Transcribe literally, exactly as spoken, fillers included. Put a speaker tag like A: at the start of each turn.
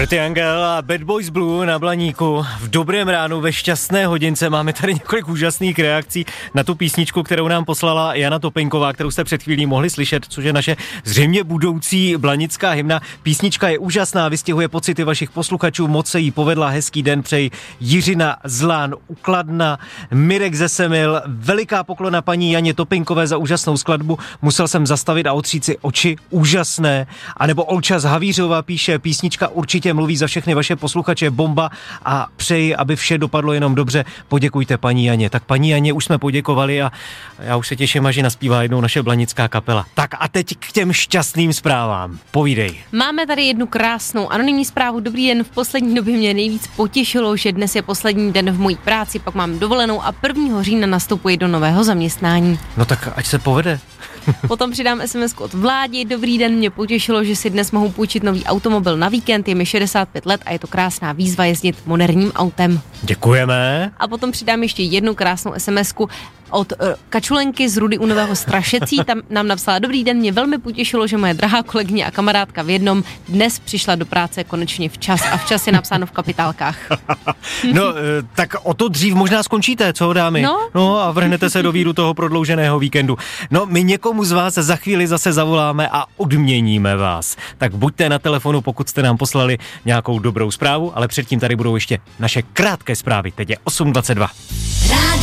A: Dirty Angel a Bad Boys Blue na Blaníku. V dobrém ránu, ve šťastné hodince máme tady několik úžasných reakcí na tu písničku, kterou nám poslala Jana Topinková, kterou jste před chvílí mohli slyšet, což je naše zřejmě budoucí blanická hymna. Písnička je úžasná, vystihuje pocity vašich posluchačů, moc se jí povedla, hezký den přeji Jiřina Zlán u Kladna, Mirek ze Semil, veliká poklona paní Janě Topinkové za úžasnou skladbu, musel jsem zastavit a otřít si oči, úžasné. A nebo Olča z Havířova píše, písnička určitě mluví za všechny vaše posluchače, bomba a přeji, aby vše dopadlo jenom dobře. Poděkujte paní Janě. Tak paní Janě už jsme poděkovali a já už se těším, až ji naspívá jednou naše blanická kapela. Tak a teď k těm šťastným zprávám. Povídej.
B: Máme tady jednu krásnou anonymní zprávu. Dobrý den, v poslední době mě nejvíc potěšilo, že dnes je poslední den v mojí práci, pak mám dovolenou a prvního října nastupuji do nového zaměstnání.
A: No tak ať se povede.
B: Potom přidám es em esku od Vládi. Dobrý den, mě potěšilo, že si dnes mohu půjčit nový automobil na víkend, je mi šedesát pět let a je to krásná výzva jezdit moderním autem.
A: Děkujeme.
B: A potom přidám ještě jednu krásnou es em esku od uh, Kačulenky z Rudy u Nového Strašecí. Tam nám napsala, dobrý den, mě velmi potěšilo, že moje drahá kolegyně a kamarádka v jednom dnes přišla do práce konečně včas a včas je napsáno v kapitálkách.
A: No, tak o to dřív možná skončíte, co dámy?
B: No.
A: No a vrhnete se do víru toho prodlouženého víkendu. No, my někomu z vás za chvíli zase zavoláme a odměníme vás. Tak buďte na telefonu, pokud jste nám poslali nějakou dobrou zprávu, ale předtím tady budou ještě naše krátké zprávy. Teď je osm dvacet dva.